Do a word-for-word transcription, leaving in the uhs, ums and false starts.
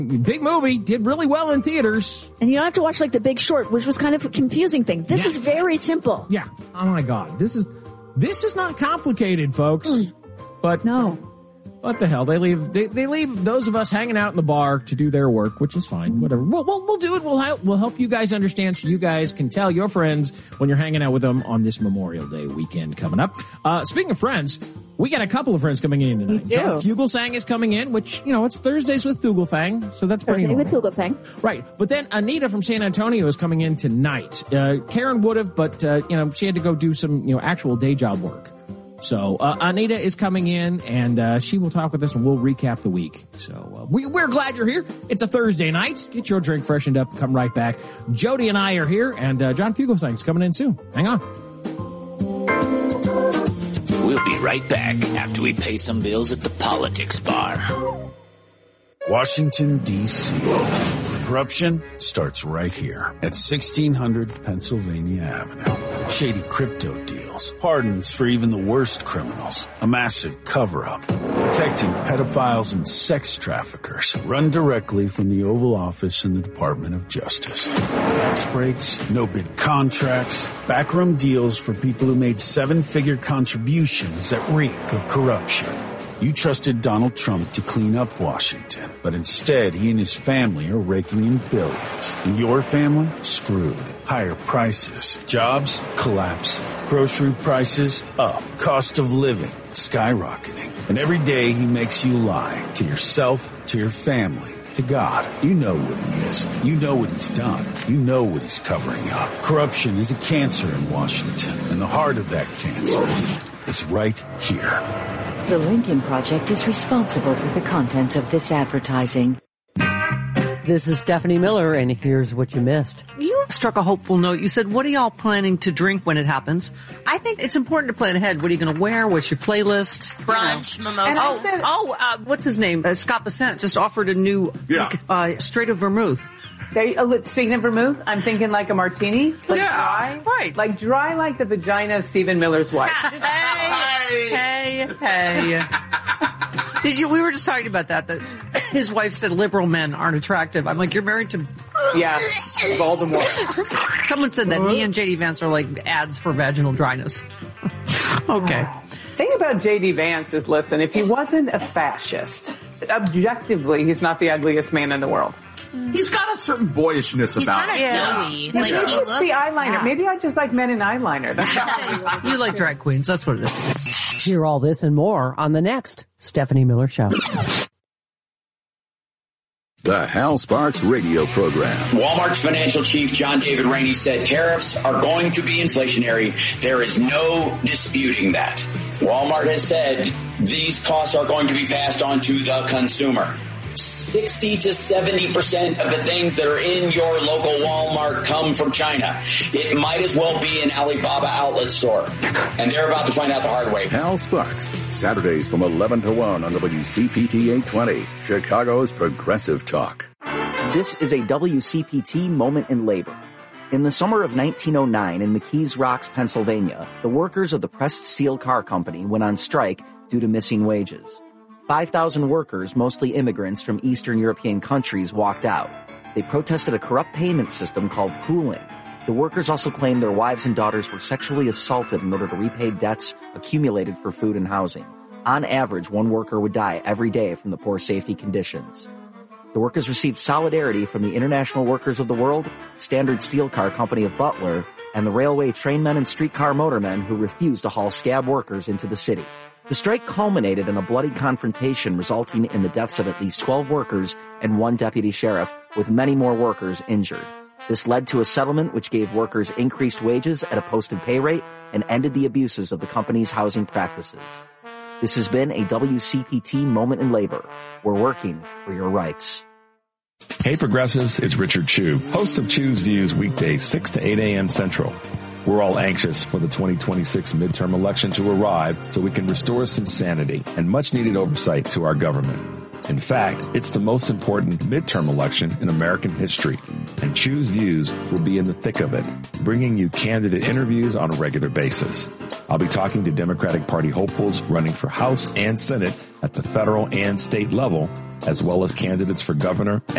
Big movie, did really well in theaters. And you don't have to watch like The Big Short, which was kind of a confusing thing. This yeah. is very simple. Yeah. Oh my God. This is this is not complicated, folks. Mm. But no. What the hell? They leave they, they leave those of us hanging out in the bar to do their work, which is fine. Mm. Whatever. We'll, we'll we'll do it. We'll help we'll help you guys understand so you guys can tell your friends when you're hanging out with them on this Memorial Day weekend coming up. Uh speaking of friends, we got a couple of friends coming in tonight. John Fugelsang is coming in, which, you know, it's Thursdays with Fugelsang, so that's pretty Thursday normal. with Fugelsang. Right. But then Anita from San Antonio is coming in tonight. Uh, Karen would have, but, uh, you know, she had to go do some, you know, actual day job work. So uh, Anita is coming in, and uh, she will talk with us, and we'll recap the week. So uh, we, we're glad you're here. It's a Thursday night. Get your drink freshened up. Come right back. Jody and I are here, and uh, John Fugelsang is coming in soon. Hang on. We'll be right back after we pay some bills at the politics bar. Washington, D C Corruption starts right here at sixteen hundred Pennsylvania Avenue. Shady crypto deals, pardons for even the worst criminals, a massive cover-up, protecting pedophiles and sex traffickers, run directly from the Oval Office in the Department of Justice. Tax breaks, no-bid contracts, backroom deals for people who made seven-figure contributions that reek of corruption. You trusted Donald Trump to clean up Washington, but instead he and his family are raking in billions. And your family? Screwed. Higher prices. Jobs? Collapsing. Grocery prices? Up. Cost of living? Skyrocketing. And every day he makes you lie. To yourself, to your family, to God. You know what he is. You know what he's done. You know what he's covering up. Corruption is a cancer in Washington, and the heart of that cancer is right here. The Lincoln Project is responsible for the content of this advertising. This is Stephanie Miller, and here's what you missed. You struck a hopeful note. You said, what are y'all planning to drink when it happens? I think it's important to plan ahead. What are you going to wear? What's your playlist? Brunch, you know. mimosa. Oh, said, oh uh, what's his name? Uh, Scott Bessent just offered a new yeah. uh, straight of vermouth. There, uh, speaking of vermouth, I'm thinking like a martini, like yeah, dry, right? Like dry, like the vagina of Stephen Miller's wife. hey, hey, hey! Did you? We were just talking about that. That his wife said liberal men aren't attractive. I'm like, you're married to, yeah, Voldemort. Someone said that he and J D Vance are like ads for vaginal dryness. Okay. Thing about J D Vance is, listen, if he wasn't a fascist, objectively, he's not the ugliest man in the world. He's got a certain boyishness He's about him. He's kind of doughy. Yeah. Like, Maybe he it's looks, the eyeliner. yeah. Maybe I just like men in eyeliner. That's You like drag queens. That's what it is. Hear all this and more on the next Stephanie Miller Show. The Hal Sparks radio program. Walmart's financial chief, John David Rainey, said tariffs are going to be inflationary. There is no disputing that. Walmart has said these costs are going to be passed on to the consumer. sixty to seventy percent of the things that are in your local Walmart come from China. It might as well be an Alibaba outlet store. And they're about to find out the hard way. Hal Sparks, Saturdays from eleven to one on W C P T eight twenty, Chicago's Progressive Talk. This is a W C P T moment in labor. In the summer of nineteen oh nine in McKees Rocks, Pennsylvania, the workers of the Pressed Steel Car Company went on strike due to missing wages. five thousand workers, mostly immigrants from Eastern European countries, walked out. They protested a corrupt payment system called pooling. The workers also claimed their wives and daughters were sexually assaulted in order to repay debts accumulated for food and housing. On average, one worker would die every day from the poor safety conditions. The workers received solidarity from the International Workers of the World, Standard Steel Car Company of Butler, and the railway trainmen and streetcar motormen who refused to haul scab workers into the city. The strike culminated in a bloody confrontation resulting in the deaths of at least twelve workers and one deputy sheriff, with many more workers injured. This led to a settlement which gave workers increased wages at a posted pay rate and ended the abuses of the company's housing practices. This has been a W C P T moment in labor. We're working for your rights. Hey Progressives, it's Richard Chu, host of Chu's Views weekdays six to eight a.m. Central. We're all anxious for the twenty twenty-six midterm election to arrive so we can restore some sanity and much needed oversight to our government. In fact, it's the most important midterm election in American history, and Choose Views will be in the thick of it, bringing you candidate interviews on a regular basis. I'll be talking to Democratic Party hopefuls running for House and Senate at the federal and state level, as well as candidates for governor